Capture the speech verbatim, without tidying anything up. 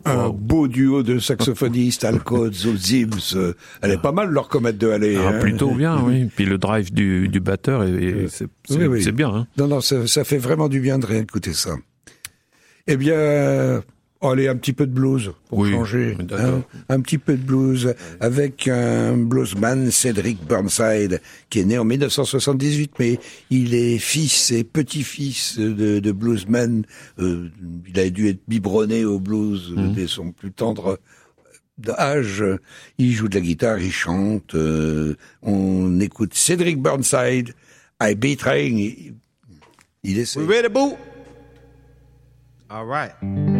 Un wow. beau duo de saxophonistes, Al Coates, aux Zims. Euh, elle est pas mal, leur comète de Halley. Ah, hein. plutôt bien, oui. Puis le drive du, du batteur, est, est- c'est, c'est, Oui, oui. c'est bien. Hein. Non, non, ça, ça fait vraiment du bien de réécouter ça. Eh bien, euh, allez, un petit peu de blues pour Oui, changer. oui, d'accord. Hein, un petit peu de blues avec un bluesman, Cedric Burnside, qui est né en dix-neuf cent soixante-dix-huit, mais il est fils et petit-fils de, de bluesman. Euh, il a dû être biberonné au blues Mmh. dès son plus tendre âge. Il joue de la guitare, il chante. Euh, on écoute Cedric Burnside, I Be Trying. Il essaie. We ready, boo? All right.